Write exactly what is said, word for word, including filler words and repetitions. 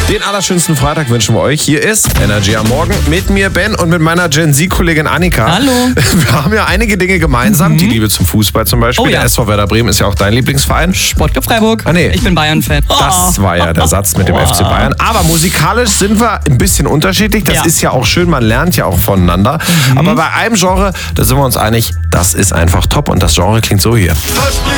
Den allerschönsten Freitag wünschen wir euch. Hier ist Energy am Morgen mit mir, Ben, und mit meiner Gen Z-Kollegin Annika. Hallo. Wir haben ja einige Dinge gemeinsam. Mhm. Die Liebe zum Fußball zum Beispiel. Oh, ja. Der S V Werder Bremen ist ja auch dein Lieblingsverein. Sportclub Freiburg. Ah, nee. Ich bin Bayern-Fan. Oh. Das war ja der Satz mit dem Oh. F C Bayern. Aber musikalisch sind wir ein bisschen unterschiedlich. Das Ja. ist ja auch schön, man lernt ja auch voneinander. Mhm. Aber bei einem Genre, da sind wir uns einig, das ist einfach top. Und das Genre klingt so hier.